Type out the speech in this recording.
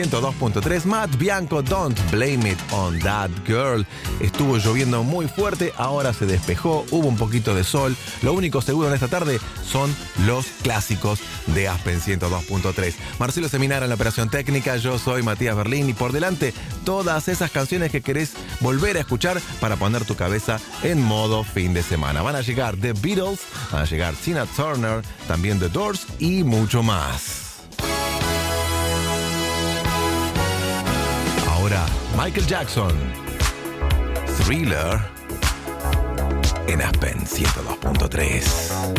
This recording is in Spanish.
102.3, Matt Bianco, Don't Blame It on That Girl. Estuvo lloviendo muy fuerte, ahora se despejó, hubo un poquito de sol. Lo único seguro en esta tarde son los clásicos de Aspen 102.3. Marcelo Seminara en la operación técnica, yo soy Matías Berlín y por delante todas esas canciones que querés volver a escuchar para poner tu cabeza en modo fin de semana. Van a llegar The Beatles, van a llegar Tina Turner, también The Doors y mucho más. Ahora, Michael Jackson, Thriller, en Aspen 102.3.